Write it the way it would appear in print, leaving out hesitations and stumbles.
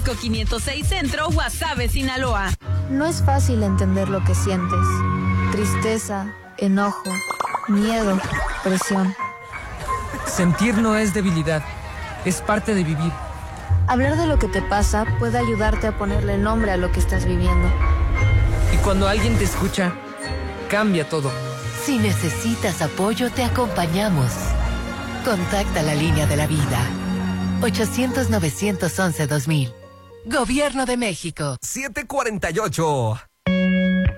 Tasco 506 Centro, Guasave, Sinaloa. No es fácil entender lo que sientes. Tristeza, enojo, miedo, presión. Sentir no es debilidad, es parte de vivir. Hablar de lo que te pasa puede ayudarte a ponerle nombre a lo que estás viviendo. Y cuando alguien te escucha, cambia todo. Si necesitas apoyo, te acompañamos. Contacta la línea de la vida. 800-911-2000. Gobierno de México. 748.